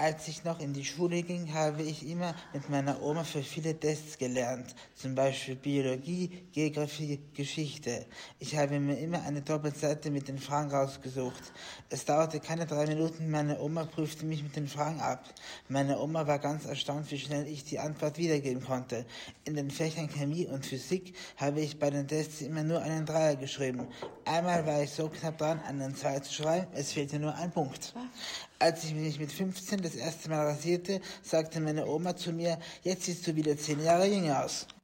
Als ich noch in die Schule ging, habe ich immer mit meiner Oma für viele Tests gelernt, zum Beispiel Biologie, Geografie, Geschichte. Ich habe mir immer eine Doppelseite mit den Fragen rausgesucht. Es dauerte keine 3 Minuten, meine Oma prüfte mich mit den Fragen ab. Meine Oma war ganz erstaunt, wie schnell ich die Antwort wiedergeben konnte. In den Fächern Chemie und Physik habe ich bei den Tests immer nur einen Dreier geschrieben. Einmal war ich so knapp dran, einen Zweier zu schreiben, es fehlte nur ein Punkt. Als ich mich mit 15 das erste Mal rasierte, sagte meine Oma zu mir, jetzt siehst du wieder 10 Jahre jünger aus.